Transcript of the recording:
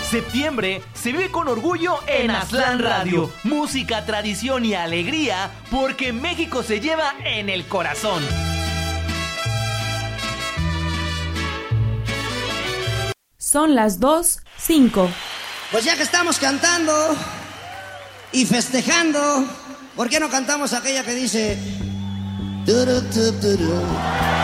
Septiembre se vive con orgullo en Aztlán Radio. Música, tradición y alegría, porque México se lleva en el corazón. Son las 2:05. Pues ya que estamos cantando y festejando, ¿por qué no cantamos aquella que dice... Turu, turu, turu.